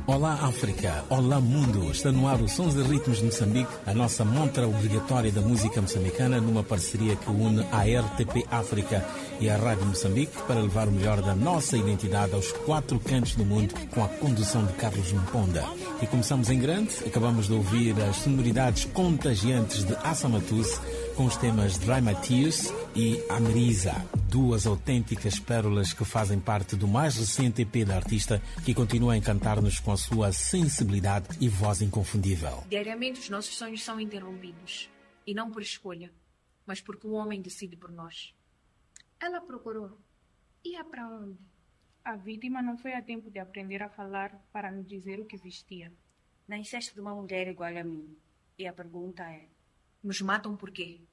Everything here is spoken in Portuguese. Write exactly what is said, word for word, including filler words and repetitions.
Olá África, olá mundo, está no ar o Sons e Ritmos de Moçambique, a nossa montra obrigatória da música moçambicana numa parceria que une a R T P África e a Rádio Moçambique para levar o melhor da nossa identidade aos quatro cantos do mundo com a condução de Carlos Mponda. E começamos em grande, acabamos de ouvir as sonoridades contagiantes de Assa Matusse com os temas Dry My Tears e Amerisa, duas autênticas pérolas que fazem parte do mais recente E P da artista, que continua a encantar-nos com a sua sensibilidade e voz inconfundível. Diariamente os nossos sonhos são interrompidos, e não por escolha, mas porque um homem decide por nós. Ela procurou. Ia para onde? A vítima não foi a tempo de aprender a falar para nos dizer o que vestia. Nasceste de uma mulher igual a mim, e a pergunta é: nos matam por quê?